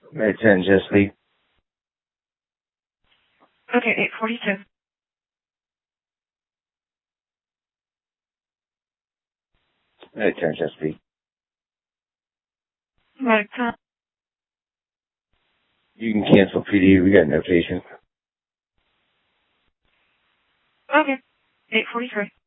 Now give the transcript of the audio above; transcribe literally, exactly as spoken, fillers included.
At ten, Chesapeake. Okay, eight forty-two. At ten, Chesapeake. Right, ten. You can cancel P D. We got no patient. Okay, eight forty-three.